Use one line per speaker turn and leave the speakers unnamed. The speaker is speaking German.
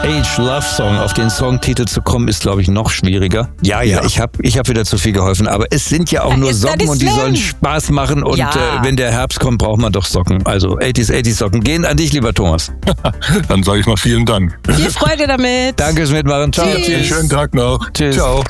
Age Love Song. Auf den Songtitel zu kommen, ist, glaube ich, noch schwieriger. Ja, ich hab wieder zu viel geholfen. Aber es sind ja auch nur Socken und die sollen Spaß machen. Und wenn der Herbst kommt, braucht man doch Socken. Also 80s Socken. Gehen an dich, lieber Thomas.
Dann sage ich mal vielen Dank.
Viel Freude damit.
Danke fürs Mitmachen. Ciao.
Tschüss. Schönen Tag noch.
Tschüss.
Ciao.